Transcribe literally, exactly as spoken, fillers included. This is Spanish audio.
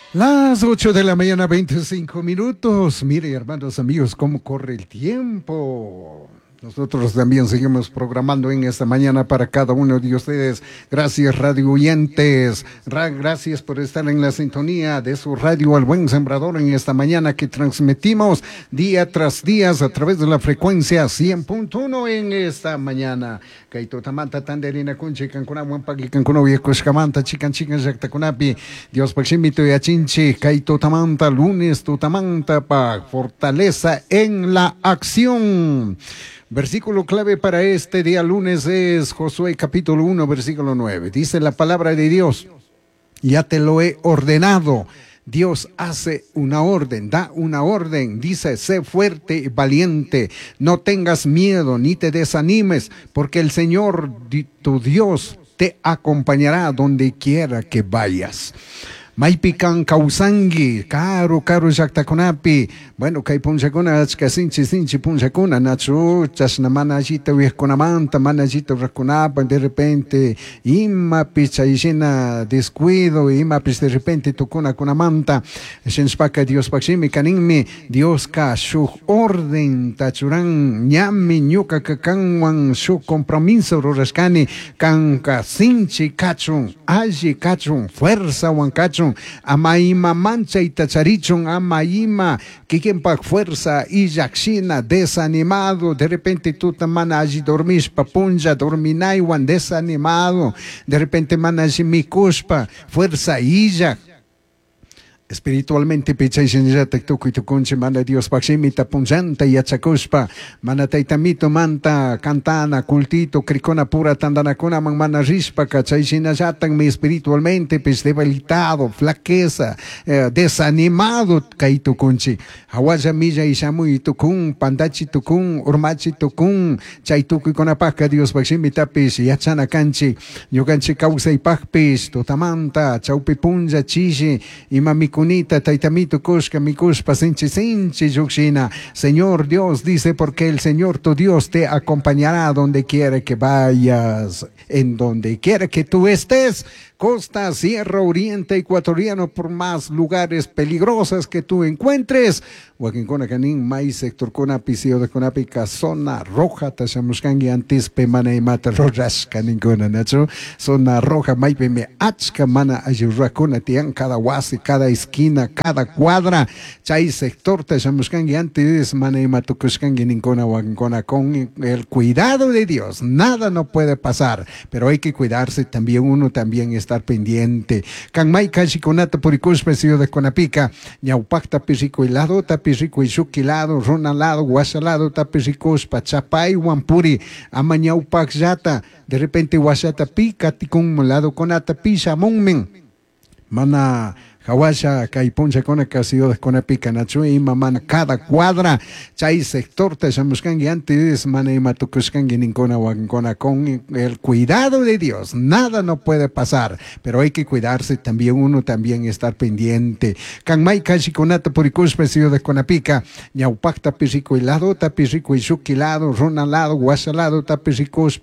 Las ocho de la mañana, veinticinco minutos. Mire, hermanos, amigos, cómo corre el tiempo. Nosotros también seguimos programando en esta mañana para cada uno de ustedes. Gracias, radio oyentes. Ra gracias por estar en la sintonía de su radio El Buen Sembrador en esta mañana que transmitimos día tras día a través de la frecuencia cien punto uno en esta mañana. Kaito tamanta tanderina kunchi kankuna wampaki kankuna viekoshkamanta chikan chikan yaktakunapi. Dios paximito y achinchi. Kaito tamanta lunes tu tamanta pa fortaleza en la acción. Versículo clave para este día lunes es Josué capítulo uno, versículo nueve. Dice la palabra de Dios, ya te lo he ordenado. Dios hace una orden, da una orden, dice, sé fuerte y valiente, no tengas miedo ni te desanimes, porque el Señor, tu Dios, te acompañará donde quiera que vayas. Maipican Kausangi, caro, caro Jactaconapi. Bueno, Kai Punchacuna, Casinchi, Sinchi, Punchacuna, Nacho, Chasnamana, Gita, Viesconamanta, Manajita, Racunapa, de repente, Ima Pichaishina, descuido, Ima Pis, de repente, Tucuna, Kunamanta, Shenspaka, Dios Paximi, Canimi, Dios Ka, su orden, Tachuran, Ñami, Ñuka, Kakanwan, su compromiso, Rorascani, Kanka, Sinchi, Kachun, Aji, Kachun, fuerza, Wankachun. Amaima mancha y tacharichon, amaima, que quien pa fuerza y yaxina, desanimado, de repente tú tamana allí dormís, papunja, dorminaiwan, desanimado, de repente manaji mi cuspa, fuerza y ya. Espiritualmente pichaysinjata tukuy tukunchi mana Dios paximita punjanta y achakuspa mana taitamito manta cantana cultito cricona pura tandanacuna man mana rispa cachaysinajatan mi espiritualmente pues debilitado flaqueza eh, desanimado kay tukunchi hawaya milla ishamuy tukun pandachi tukun urmachi tukun chay tukuy konapaka Dios paximita pues yachana kanchi ñukanchi kawsaypakpis tutamanta chawpi punja chishi imami Kunita, taitamito, kushka, mikuspa, sinchi, sinchi, yuxina. Señor Dios dice, porque el Señor tu Dios te acompañará donde quiera que vayas, en donde quiera que tú estés. Costa, Sierra, Oriente, Ecuatoriano, por más lugares peligrosos que tú encuentres. Huaquincona Canín, Maíz, Sector Conapi, Sio de Conapica, Zona Roja, Tachamuscangi, Antispe, Mana y Mata, Rojas, Caningona, Nacho, Zona Roja, Maipe, Me, Achka, Mana, Ayurracona, Tian, cada huasi, cada esquina, cada cuadra, Chay, Sector, Tachamuscangi, Antis, Mana y Matucuscangi, Nincona, Huaquincona, con el cuidado de Dios, nada no puede pasar, pero hay que cuidarse también, uno también es estar pendiente. Canmay Cachiconata Puricuspe, Sio de Conapica, Ñaupacta Pisico y lado, Tapisico y Suquilado, Ronalado, Guasalado, Tapisicuspa, Chapay, Wampuri, Amañaupac Yata, de repente Guasata Pica, Ticum, lado Conata Pisa, Monmen, Mana. Hawasha, Caiponcha, Conaca, Ciudad de Conapica, Nachui, Mamana, cada cuadra, Chay, sector, Tachamuscangi, antes, Mana y Matucuscangi, Nincona, Wancona, con el cuidado de Dios, nada no puede pasar, pero hay que cuidarse también, uno también estar pendiente. Canmay, Cachiconata, Puricuspe, Ciudad de Conapica, Ñaupacta, Pisico y lado, Tapisico y Suquilado, Ronalado, Guasalado, Tapisicus,